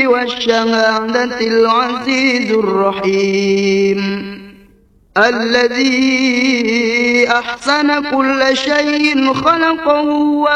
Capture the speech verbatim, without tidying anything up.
والشهادة العزيز الرحيم الذي أحسن كل شيء خلقه